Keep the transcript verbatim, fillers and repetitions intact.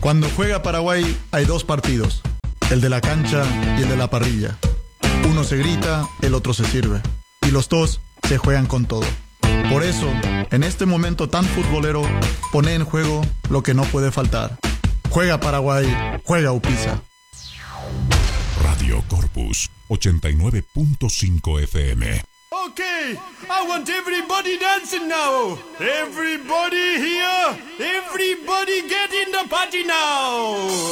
Cuando juega Paraguay hay dos partidos, el de la cancha y el de la parrilla. Uno se grita, el otro se sirve. Y los dos se juegan con todo. Por eso, en este momento tan futbolero, pone en juego lo que no puede faltar. Juega Paraguay, juega Upisa. Radio Corpus ochenta y nueve punto cinco F M. Okay, I want everybody dancing now. Everybody here, everybody get in the party now.